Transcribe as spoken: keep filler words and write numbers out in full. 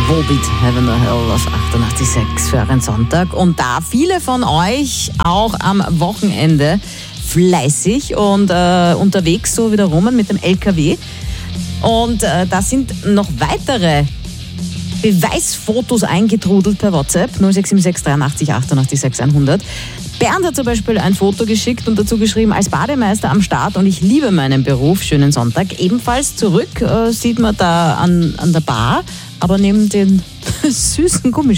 Volbeat, Heaven or Hell auf achtundachtzig Komma sechs für einen Sonntag. Und da viele von euch auch am Wochenende fleißig und äh, unterwegs, so wie der Roman mit dem L K W. Und äh, da sind noch weitere Beweisfotos eingetrudelt per WhatsApp null sechs sieben sechs dreiundachtzig achtundachtzig sechs hundert. Bernd hat zum Beispiel ein Foto geschickt und dazu geschrieben, als Bademeister am Start und ich liebe meinen Beruf, schönen Sonntag. Ebenfalls zurück äh, sieht man da an, an der Bar, aber neben den süßen Gummistiefel